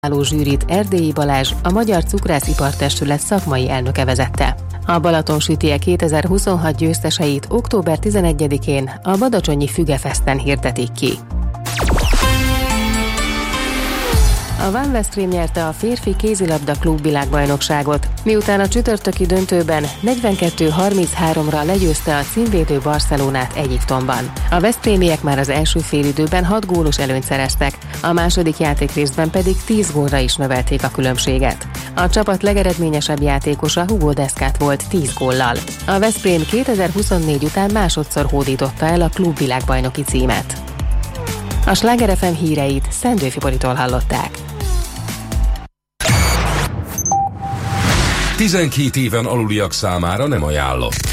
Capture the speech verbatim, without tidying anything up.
álló zsűrit Erdélyi Balázs, a Magyar Cukrászipartestület szakmai elnöke vezette. A Balatonsütie kétezer-huszonhat győzteseit október tizenegyedikén a badacsonyi Fügefesten hirdetik ki. A Van Westream nyerte a férfi kézilabda klub világbajnokságot, miután a csütörtöki döntőben negyvenkettő harminchárom-ra legyőzte a címvédő Barcelonát Egyiptomban. A veszprémiek már az első félidőben hat gólos előnyt szereztek, a második játékrészben pedig tíz gólra is növelték a különbséget. A csapat legeredményesebb játékosa Hugo Deszkát volt tíz góllal. A Veszprém kétezer-huszonnégy után másodszor hódította el a klub világbajnoki címet. A Sláger ef em híreit Szendőfi Boritól hallották. tizenkét éven aluliak számára nem ajánlott.